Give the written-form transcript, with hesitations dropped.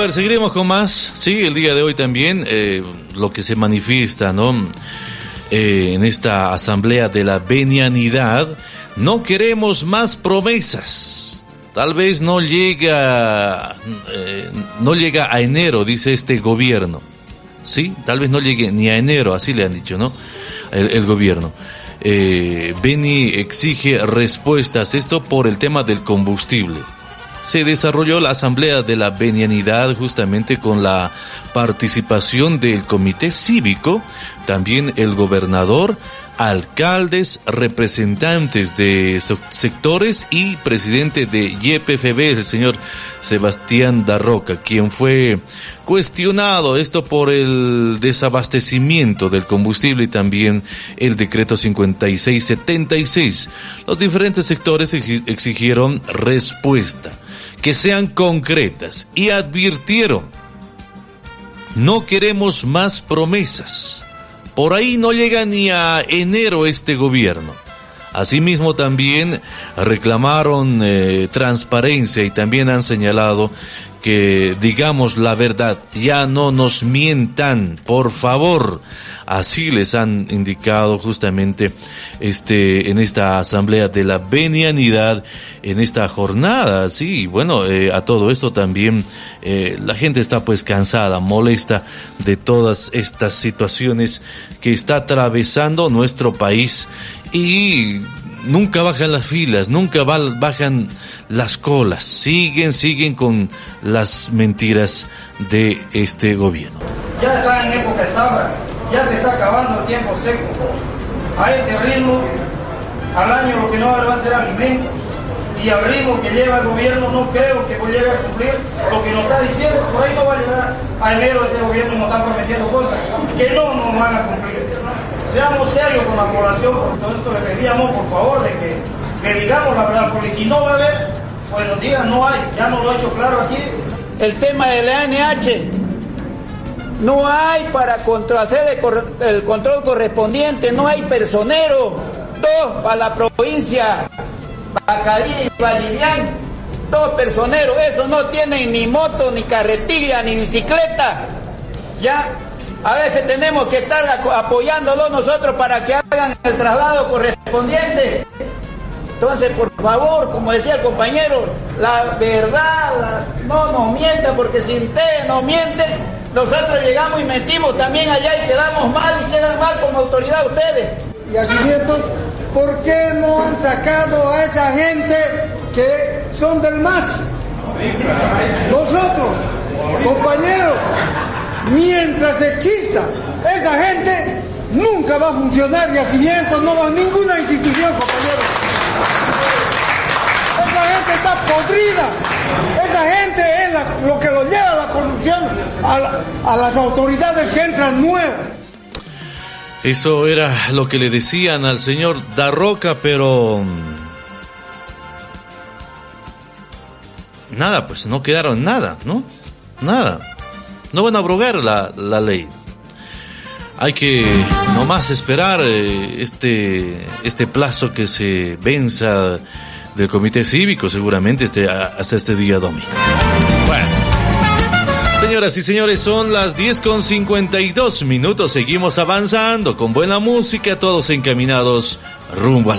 ver, seguiremos con más. Sí, el día de hoy también lo que se manifiesta, ¿no? En esta asamblea de la venianidad, no queremos más promesas. Tal vez no llega a enero, dice este gobierno. Sí, tal vez no llegue ni a enero, así le han dicho, ¿no? El gobierno. Beni exige respuestas, esto por el tema del combustible. Se desarrolló la asamblea de la venianidad justamente con la participación del comité cívico, también el gobernador, alcaldes, representantes de sectores y presidente de YPFB, el señor Sebastián Darroca, quien fue cuestionado esto por el desabastecimiento del combustible y también el decreto 5676. Los diferentes sectores exigieron respuesta, que sean concretas, y advirtieron: no queremos más promesas. Por ahí no llega ni a enero este gobierno. Asimismo también reclamaron transparencia y también han señalado que digamos la verdad, ya no nos mientan, por favor. Así les han indicado justamente en esta asamblea de la venianidad, en esta jornada. Sí, bueno, a todo esto también la gente está pues cansada, molesta de todas estas situaciones que está atravesando nuestro país, y nunca bajan las filas, nunca bajan las colas, siguen con las mentiras de este gobierno. Ya está en época de zafra, ya se está acabando el tiempo seco. A este ritmo, al año lo que no va a ser alimento, y al ritmo que lleva el gobierno no creo que llegue a cumplir lo que nos está diciendo. Por ahí no va a llegar a enero este gobierno y nos están prometiendo cosas que no nos van a cumplir. Seamos serios con la población, por todo esto le pedíamos por favor de que digamos la verdad, porque si no va a haber, pues nos digan no hay, ya nos lo he hecho claro aquí. El tema del ANH, no hay para hacer el control correspondiente, no hay personero. 2 para la provincia, Bacadí y Vallivián, 2 personeros, eso no tienen ni moto, ni carretilla, ni bicicleta. Ya, a veces tenemos que estar apoyándolos nosotros para que hagan el traslado correspondiente. Entonces, por favor, como decía el compañero, la verdad, no nos mientan, porque si ustedes nos mienten, nosotros llegamos y mentimos también allá y quedamos mal, y quedan mal como autoridad ustedes. Y así nietos, ¿por qué no han sacado a esa gente que son del MAS? Nosotros, compañeros, mientras exista esa gente, nunca va a funcionar Yacimientos, no va a ninguna institución, compañeros. Esa gente está podrida. Esa gente es lo que lo lleva a la corrupción, a las autoridades que entran nuevas. Eso era lo que le decían al señor Darroca, pero nada, pues no quedaron nada, ¿no? Nada. No van a abrogar la ley. Hay que nomás esperar este plazo que se venza del comité cívico, seguramente hasta este día domingo. Bueno, señoras y señores, son las 10:52. Seguimos avanzando con buena música, todos encaminados rumbo a